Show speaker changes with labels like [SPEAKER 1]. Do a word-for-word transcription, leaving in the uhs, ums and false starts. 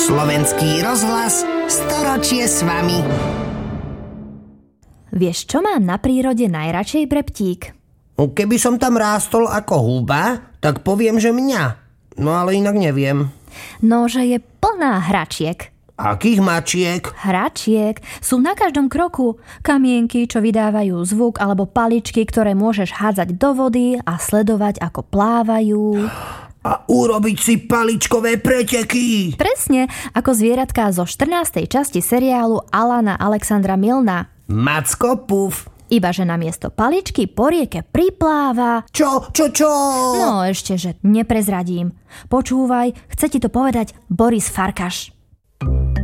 [SPEAKER 1] Slovenský rozhlas, storočie s vami.
[SPEAKER 2] Vieš, čo mám na prírode najradšej, Breptík?
[SPEAKER 1] Keby som tam rástol ako húba, tak poviem, že mňa. No ale inak neviem.
[SPEAKER 2] No, že je plná hračiek.
[SPEAKER 1] Akých mačiek?
[SPEAKER 2] Hračiek sú na každom kroku. Kamienky, čo vydávajú zvuk, alebo paličky, ktoré môžeš hádzať do vody a sledovať, ako plávajú.
[SPEAKER 1] A urobiť si paličkové preteky.
[SPEAKER 2] Presne, ako zvieratká zo štrnástej časti seriálu Alana Alexandra Milna.
[SPEAKER 1] Macko Puf.
[SPEAKER 2] Ibaže namiesto paličky po rieke pripláva...
[SPEAKER 1] Čo, čo, čo?
[SPEAKER 2] No ešte, že neprezradím. Počúvaj, chce ti to povedať Boris Farkaš.